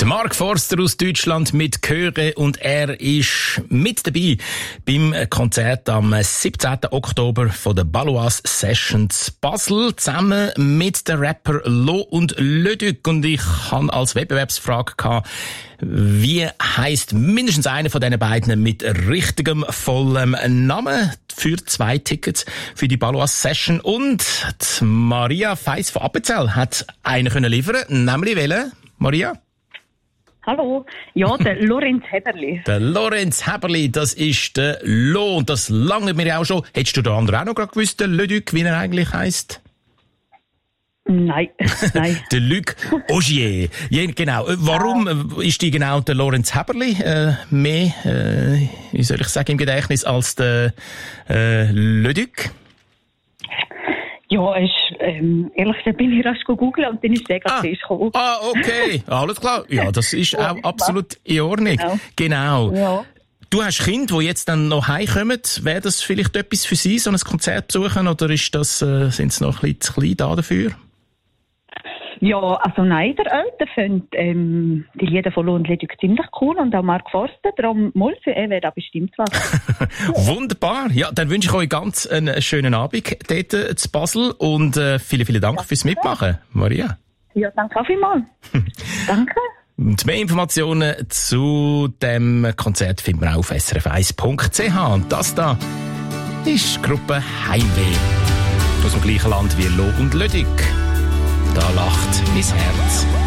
Der Mark Forster aus Deutschland mit Chöre und er ist mit dabei beim Konzert am 17. Oktober von der Baloise Sessions Basel zusammen mit den Rapper Lo und Leduc. Und ich habe als Wettbewerbsfrage gehabt, wie heisst mindestens einer von diesen beiden mit richtigem, vollem Namen für 2 Tickets für die Baloise Session. Und die Maria Feiss von Appenzell hat einen können liefern, nämlich welchen? Maria? Hallo, ja, der Lorenz Heberli. Der Lorenz Heberli, das ist der Lo, und das lange mir auch schon. Hättest du den anderen auch noch gerade gewusst, der Leduc, wie er eigentlich heisst? Nein. Der Luc Augier. Ja, genau. Warum ist die genau der Lorenz Heberli mehr, wie soll ich sagen, im Gedächtnis als der Leduc? Ja, ehrlich gesagt bin ich rasch googeln und dann ist der gerade gekommen. Okay. Alles klar. Ja, das ist auch absolut in Ordnung. Genau. Ja. Du hast Kinder, die jetzt dann noch heimkommen. Wäre das vielleicht etwas für sie, so ein Konzert besuchen, oder ist das, sind sie noch ein bisschen zu klein dafür? Ja, also nein, der Älter findet die Lieder von Lo und Leduc ziemlich cool und auch Mark Forster, darum mal für er wäre da bestimmt was. Wunderbar. Ja, dann wünsche ich euch ganz einen schönen Abend dort zu Basel und vielen Dank fürs Mitmachen, Maria. Ja, danke auch vielmals. Danke. Und mehr Informationen zu dem Konzert finden wir auch auf srf1.ch. Und das da ist die Gruppe Heimweh aus dem gleichen Land wie Lo und Leduc. Da lacht mein Herz.